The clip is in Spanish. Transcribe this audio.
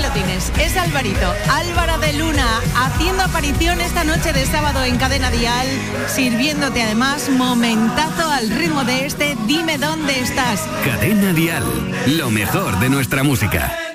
lo tienes, es Alvarito, Álvaro de Luna, haciendo aparición esta noche de sábado en Cadena Dial, sirviéndote además momentazo al ritmo de este Dime dónde estás. Cadena Dial, lo mejor de nuestra música.